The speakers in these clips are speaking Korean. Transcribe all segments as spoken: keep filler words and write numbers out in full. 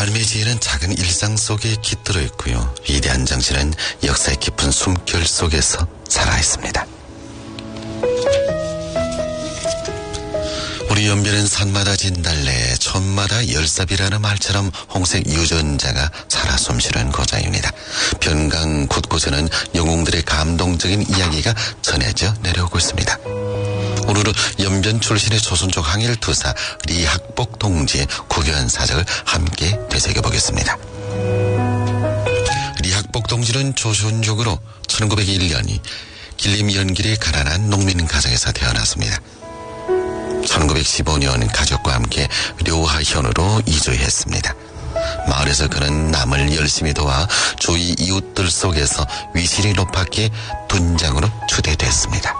삶의 지혜는 작은 일상 속에 깃들어 있고요. 위대한 정신은 역사의 깊은 숨결 속에서 살아있습니다. 우리 연변은 산마다 진달래, 촌마다 열삽이라는 말처럼 홍색 유전자가 살아 숨쉬는 고장입니다. 변강 곳곳에는 영웅들의 감동적인 이야기가 전해져 내려오고 있습니다. 오늘은 연변 출신의 조선족 항일 투사 리학복 동지의 국유한 사적을 함께 되새겨보겠습니다. 리학복 동지는 조선족으로 천구백일 년 길림연길에 가난한 농민 가정에서 태어났습니다. 천구백십오 년 가족과 함께 료하현으로 이주했습니다. 마을에서 그는 남을 열심히 도와 주위 이웃들 속에서 위신이 높았기에 둔장으로 추대됐습니다.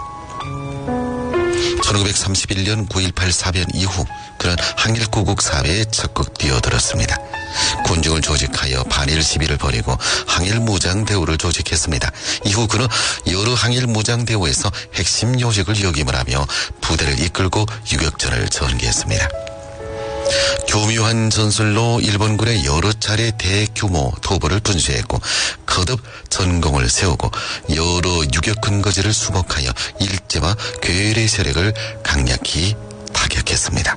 천구백삼십일 년 구일팔 사변 이후 그는 항일구국 사회에 적극 뛰어들었습니다. 군중을 조직하여 반일 시비를 벌이고 항일무장대우를 조직했습니다. 이후 그는 여러 항일무장대우에서 핵심 요직을 역임을 하며 부대를 이끌고 유격전을 전개했습니다. 교묘한 전술로 일본군의 여러 차례 대규모 토벌을 분수했고 거듭 전공을 세우고 여러 유격 근거지를 수복하여 일제와 괴뢰 세력을 강력히 타격했습니다.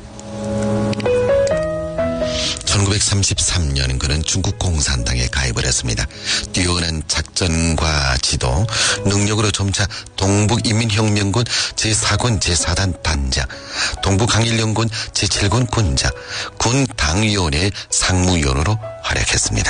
천구백삼십삼 년 그는 중국 공산당에 가입을 했습니다. 뛰어난 작전과 지도, 능력으로 점차 동북인민혁명군 제사 군 제사 단 단장, 동북항일연군 제칠 군 군장, 군 당위원회 상무위원으로 활약했습니다.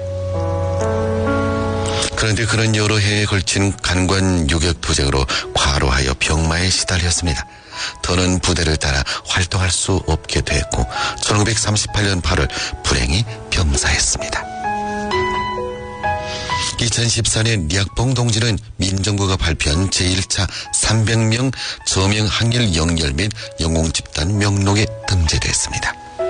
그런데 그는 여러 해에 걸친 간관 유격 투쟁으로 과로하여 병마에 시달렸습니다. 더는 부대를 따라 활동할 수 없게 됐고 천구백삼십팔 년 팔월 불행히 병사했습니다. 이천십사 년 리학복 동지는 민정부가 발표한 제일 차 삼백 명 저명 항일 영열 및 영웅 집단 명록에 등재됐습니다.